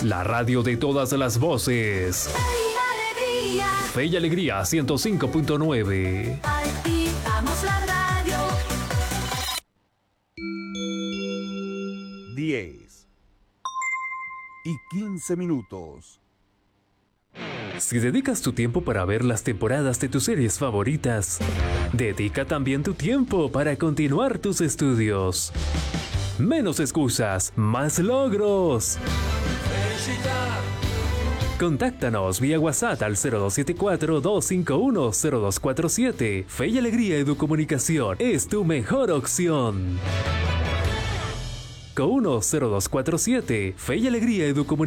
La radio de todas las voces. Fe y Alegría 105.9. Activamos la radio. 10:15. Si dedicas tu tiempo para ver las temporadas de tus series favoritas, dedica también tu tiempo para continuar tus estudios. Menos excusas, más logros. Contáctanos vía WhatsApp al 0274-251-0247. Fe y Alegría Educomunicación es tu mejor opción. Con 0247, Fe y Alegría Educomunicación.